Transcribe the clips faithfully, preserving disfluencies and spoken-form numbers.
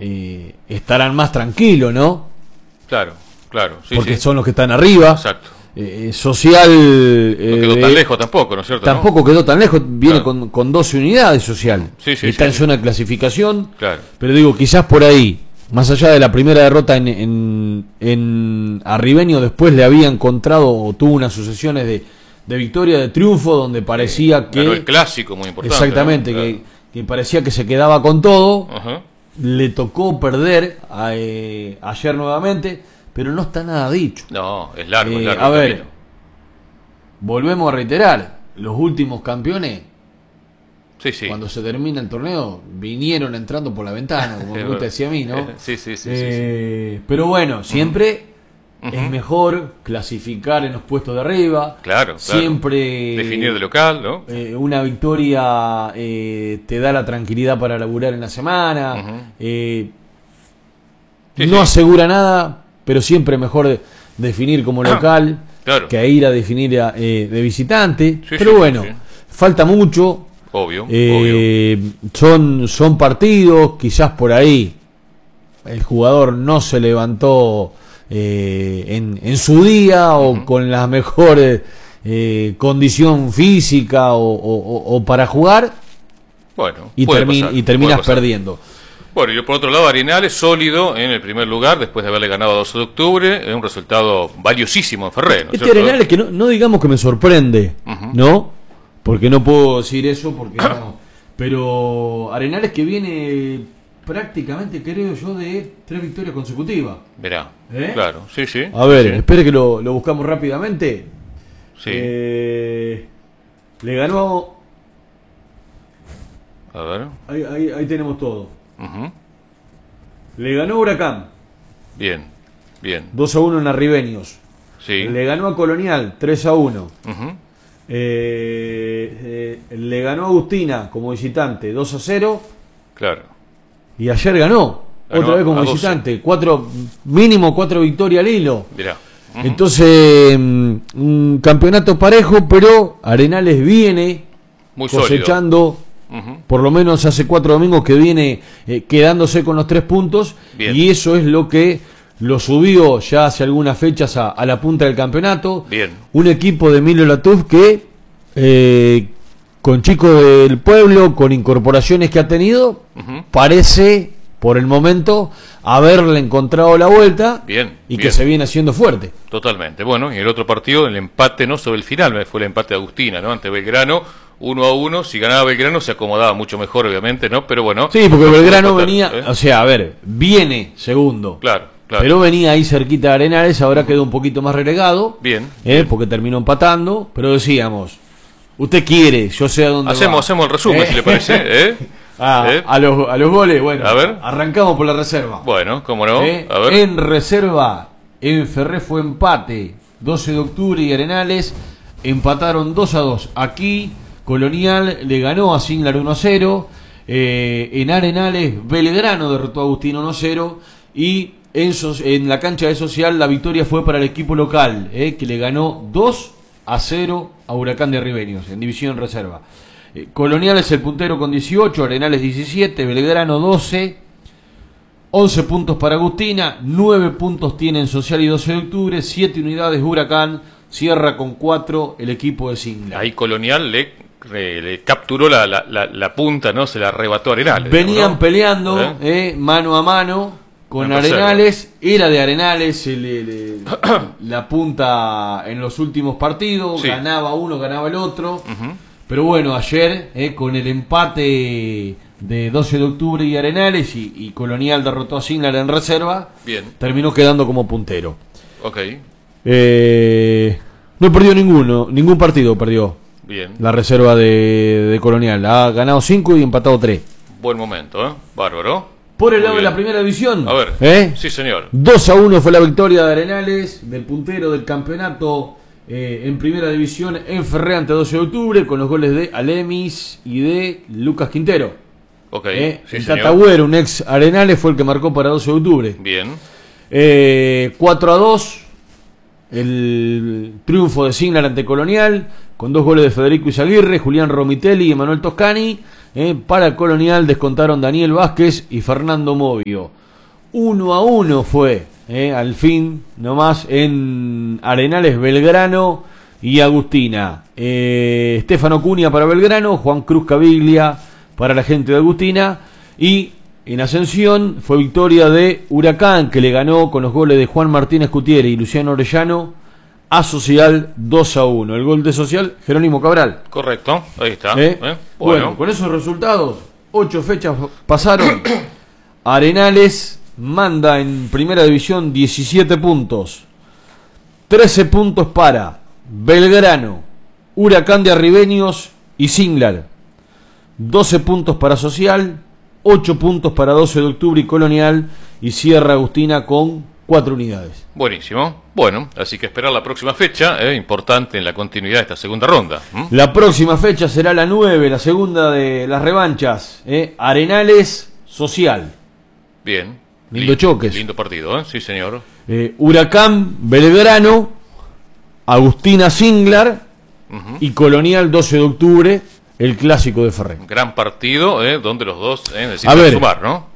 eh, estarán más tranquilos, ¿no? Claro, claro. Sí, porque sí. son los que están arriba. Exacto. Eh, Social... Eh, no quedó de, tan lejos tampoco, ¿no es cierto? Tampoco ¿no? quedó tan lejos, viene claro. con, con doce unidades Social. Sí, sí, está sí, en sí. zona de clasificación. Claro. Pero digo, quizás por ahí, más allá de la primera derrota en, en, en Arribeño, después le había encontrado o tuvo unas sucesiones de, de victoria, de triunfo, donde parecía sí, que... Ganó el clásico, muy importante. Exactamente, ¿no? que, claro. que parecía que se quedaba con todo. Ajá. Le tocó perder a, eh, ayer nuevamente, pero no está nada dicho. No, es largo, Eh, es largo. a ver, camino. volvemos a reiterar, los últimos campeones, sí, sí. cuando se termina el torneo, vinieron entrando por la ventana, como me gusta decir a mí, ¿no? Sí, sí, sí. Eh, sí, sí. Pero bueno, siempre uh-huh. es mejor clasificar en los puestos de arriba. Claro, claro. Siempre definir de local, ¿no? Eh, una victoria eh, te da la tranquilidad para laburar en la semana. Uh-huh. eh, sí, no sí. asegura nada, pero siempre mejor de, definir como local claro. que ir a definir a, eh, de visitante. Sí, pero sí, bueno, sí, sí. falta mucho. Obvio, eh, obvio. Son, son partidos, quizás por ahí el jugador no se levantó eh, en, en su día o uh-huh. con la mejor eh, condición física o, o, o para jugar. Bueno, y, termi pasar, y terminas perdiendo. Bueno, y por otro lado, Arenales sólido en el primer lugar después de haberle ganado a doce de octubre, es un resultado valiosísimo en Ferré, ¿no es Este cierto? Arenales que no, no digamos que me sorprende, uh-huh. ¿no? Porque no puedo decir eso, porque no. Pero Arenales que viene prácticamente, creo yo, de tres victorias consecutivas. Verá, ¿Eh? claro, sí, sí. A ver, sí. espere que lo, lo buscamos rápidamente. Sí. Eh, le ganó... A ver. Ahí, ahí, ahí tenemos todo. Uh-huh. Le ganó Huracán. Bien, bien. dos a uno en Arribeños. Sí. Le ganó a Colonial, tres a uno. Uh-huh. eh, eh, le ganó a Agustina como visitante, dos a cero. Claro. Y ayer ganó, ganó otra vez como visitante. Cuatro, mínimo cuatro victorias al hilo. Mirá. Uh-huh. Entonces, un campeonato parejo, pero Arenales viene muy cosechando... Uh-huh. Por lo menos hace cuatro domingos que viene eh, quedándose con los tres puntos. Bien. Y eso es lo que lo subió ya hace algunas fechas a, a la punta del campeonato. Bien. Un equipo de Emilio Latuf que eh, con chicos del pueblo, con incorporaciones que ha tenido, uh-huh. parece por el momento haberle encontrado la vuelta. Bien, y bien. que se viene haciendo fuerte. Totalmente. Bueno, y el otro partido, el empate, ¿no? Sobre el final, fue el empate de Agustina, ¿no? Ante Belgrano. Uno a uno, si ganaba Belgrano se acomodaba mucho mejor, obviamente, ¿no? Pero bueno. Sí, porque Belgrano empatar, venía, ¿eh? o sea, a ver, viene segundo. Claro, claro. Pero venía ahí cerquita de Arenales, ahora quedó un poquito más relegado. Bien. ¿eh? bien. Porque terminó empatando, pero decíamos, usted quiere, yo sé a dónde hacemos, va. Hacemos el resumen, ¿Eh? si le parece, ¿eh? ah, ¿Eh? A, los, a los goles, bueno, a ver. arrancamos por la reserva. Bueno, cómo no. ¿Eh? A ver. En reserva, en Ferré fue empate, doce de octubre y Arenales empataron dos a dos. Aquí Colonial le ganó a Singlar uno a cero. Eh, en Arenales, Belgrano derrotó a Agustín uno a cero. Y en, so en la cancha de Social, la victoria fue para el equipo local, eh, que le ganó dos a cero a Huracán de Arribeños, en división reserva. Eh, Colonial es el puntero con dieciocho, Arenales diecisiete, Belgrano doce. once puntos para Agustina, nueve puntos tienen Social y doce de octubre, siete unidades Huracán, cierra con cuatro el equipo de Singlar. Ahí Colonial le... le capturó la, la, la, la punta, ¿no? Se la arrebató a Arenales. Venían ¿no? peleando ¿Eh? Eh, mano a mano con no Arenales. Era de Arenales el, el, el, la punta en los últimos partidos. Sí. Ganaba uno, ganaba el otro. Uh-huh. Pero bueno, ayer eh, con el empate de doce de octubre y Arenales y, y Colonial derrotó a Singlar en reserva. Bien. Terminó quedando como puntero. Ok. Eh, no perdió ninguno, ningún partido perdió. Bien. La reserva de, de Colonial. Ha ganado cinco y empatado tres. Buen momento, ¿eh? Bárbaro. Por el Muy lado bien. de la primera división. A ver. ¿Eh? Sí, señor. dos a uno fue la victoria de Arenales, del puntero del campeonato eh, en primera división en Ferré ante doce de octubre, con los goles de Alemis y de Lucas Quintero. Ok. ¿Eh? Sí, el señor. Tatagüero, un ex Arenales, fue el que marcó para doce de octubre. Bien. Eh, cuatro a dos. El triunfo de Singlar ante Colonial, con dos goles de Federico Izaguirre, Julián Romitelli y Emanuel Toscani. Eh, para Colonial descontaron Daniel Vázquez y Fernando Movio. Uno a uno fue, eh, al fin, nomás, en Arenales, Belgrano y Agustina. Eh, Estefano Cunha para Belgrano, Juan Cruz Caviglia para la gente de Agustina. Y en Ascensión fue victoria de Huracán, que le ganó con los goles de Juan Martínez Cutiere y Luciano Orellano a Social dos a uno. El gol de Social, Jerónimo Cabral. Correcto, ahí está. ¿Eh? ¿Eh? Bueno. Bueno, con esos resultados, ocho fechas pasaron. Arenales manda en Primera División diecisiete puntos. trece puntos para Belgrano, Huracán de Arribeños y Singlar. doce puntos para Social, ocho puntos para doce de octubre y Colonial, y cierra Agustina con cuatro unidades. buenísimo. Bueno, así que esperar la próxima fecha, eh, importante en la continuidad de esta segunda ronda. ¿Mm? La próxima fecha será la nueve, la segunda de las revanchas. ¿eh? Arenales, Social. Bien. Lindo Lindo- choques. Lindo partido, ¿eh? Sí, señor. Eh, Huracán, Belgrano, Agustina, Singlar Ujú. y Colonial, doce de octubre, el clásico de Ferré. Gran partido, eh, donde los dos eh, A necesitan ver. sumar, ¿no?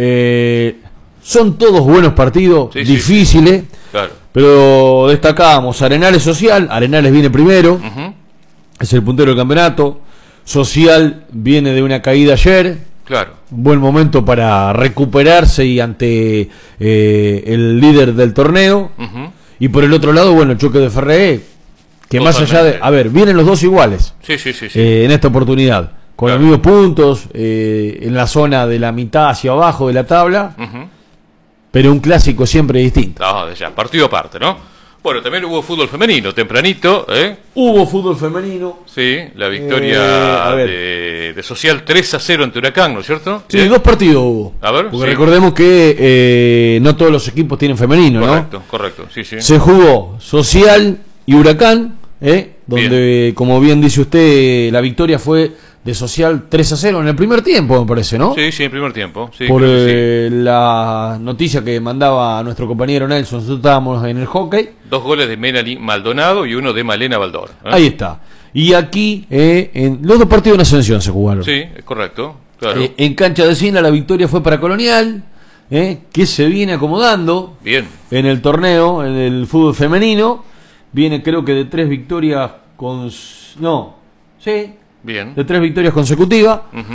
Eh, son todos buenos partidos, Sí, sí, difíciles, Claro. pero destacábamos Arenales, Social. Arenales viene primero, Ujú. es el puntero del campeonato. Social viene de una caída ayer, Claro. buen momento para recuperarse y ante eh, el líder del torneo. Ujú. Y por el otro lado, bueno, el choque de Ferré, que más allá de... Totalmente. A ver, vienen los dos iguales Sí, sí, sí. sí. eh, en esta oportunidad, con Claro. los mismos puntos, eh, en la zona de la mitad hacia abajo de la tabla, Ujú. pero un clásico siempre distinto. Ah, ya, partido aparte, ¿no? Bueno, también hubo fútbol femenino, tempranito, ¿eh? Hubo fútbol femenino. Sí, la Eh, victoria a ver. de, de Social tres a cero ante Huracán, ¿no es cierto? Sí, ¿Eh? dos partidos hubo. A ver, Porque sí. recordemos que eh, no todos los equipos tienen femenino, Correcto, correcto, sí, sí. ¿no? Se jugó Social y Huracán, ¿eh? donde, como bien dice usted, la victoria fue de Social tres a cero en el primer tiempo, me parece, ¿no? Sí, sí, en primer tiempo. Sí, Por creo que sí. eh, la noticia que mandaba nuestro compañero Nelson, nosotros estábamos en el hockey. Dos goles de Melanie Maldonado y uno de Malena Baldor. ¿eh? Ahí está. Y aquí, eh, en los dos partidos en Ascensión se jugaron. Sí, es correcto, claro. Eh, en cancha de Sina la victoria fue para Colonial, eh, que se viene acomodando Bien, en el torneo, en el fútbol femenino. Viene creo que de tres victorias con... No, sí, bien. de tres victorias consecutivas. Ujú.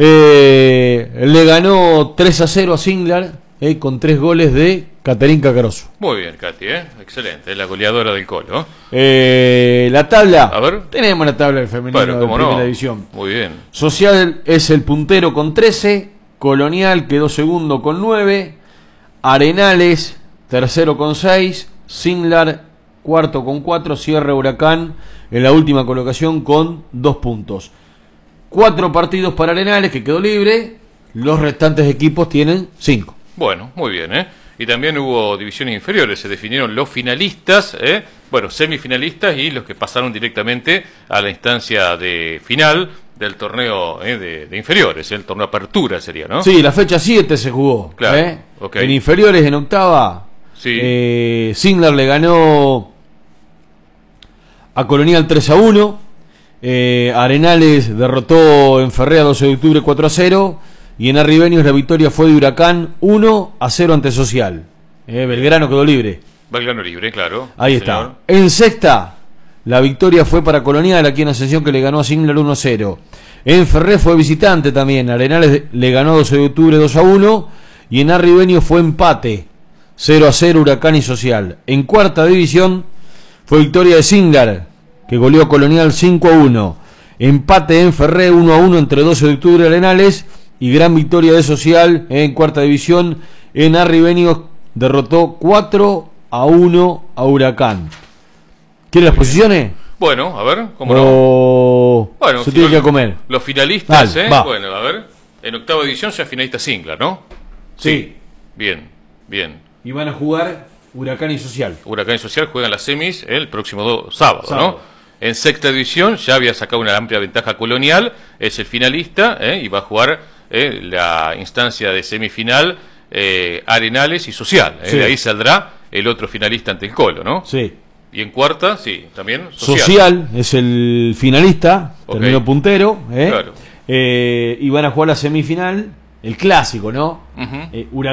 Eh, le ganó tres a cero a Singlar, eh, con tres goles de Caterín Cacaroso. Muy bien, Katy, ¿eh? Excelente, es la goleadora del Colo. Eh, la tabla, A ver. tenemos la tabla del femenino Bueno, de cómo primera no. división. Muy bien. Social es el puntero con trece, Colonial quedó segundo con nueve, Arenales tercero con seis, Singlar cuarto con cuatro, cierra Huracán en la última colocación con dos puntos. Cuatro partidos para Arenales, que quedó libre, los restantes equipos tienen cinco. Bueno, muy bien, ¿eh? Y también hubo divisiones inferiores, se definieron los finalistas, ¿eh? Bueno, semifinalistas y los que pasaron directamente a la instancia de final del torneo ¿eh? de, de inferiores, el torneo apertura sería, ¿no? Sí, la fecha siete se jugó. Claro, ¿eh? ok. En inferiores, en octava, Sí. eh, Singlar le ganó a Colonial tres a uno. Eh, Arenales derrotó en Ferrea doce de octubre cuatro a cero. Y en Arribeños la victoria fue de Huracán uno a cero ante Social. Eh, Belgrano quedó libre. Belgrano libre, claro. Ahí Sí, está. señor. En sexta, la victoria fue para Colonial aquí en Ascensión, que le ganó a Singlar uno a cero. En Ferré fue visitante también. Arenales le ganó doce de octubre dos a uno. Y en Arribeños fue empate cero a cero Huracán y Social. En cuarta división fue victoria de Singlar, que goleó a Colonial cinco a uno. Empate en Ferré uno a uno entre doce de octubre y Arenales. Y gran victoria de Social en cuarta división. En Arribeños derrotó cuatro a uno a Huracán. ¿Quiere las posiciones? Bueno, a ver, ¿cómo no? O Bueno, se si tiene no- que comer. Los finalistas, Dale, ¿eh? va. Bueno, a ver. En octava división ya finalista Singlar, ¿no? Sí. Bien, bien. Y van a jugar Huracán y Social. Huracán y Social juegan las semis el próximo do- sábado, Sábado. ¿no? En sexta división ya había sacado una amplia ventaja Colonial, es el finalista, ¿eh? Y va a jugar ¿eh? la instancia de semifinal eh, Arenales y Social. ¿eh? Sí. De ahí saldrá el otro finalista ante el Colo, ¿no? Sí. Y en cuarta, sí, también Social. Social es el finalista, Ok. terminó puntero. ¿eh? Claro. Eh, y van a jugar la semifinal, el clásico, ¿no? Ujú. Eh,